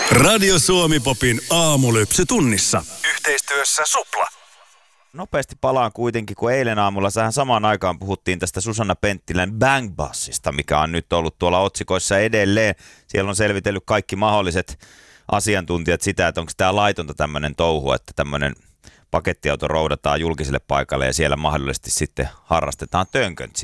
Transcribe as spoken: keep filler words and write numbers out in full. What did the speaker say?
Radio Suomi Popin aamulypsy tunnissa. Yhteistyössä Supla. Nopeasti palaan kuitenkin, kun eilen aamulla sähän samaan aikaan puhuttiin tästä Susanna Penttilän Bang Bassista, mikä on nyt ollut tuolla otsikoissa edelleen. Siellä on selvitellyt kaikki mahdolliset asiantuntijat sitä, että onko tämä laitonta tämmöinen touhu, että tämmöinen pakettiauto roudataan julkiselle paikalle ja siellä mahdollisesti sitten harrastetaan tönköntsiä.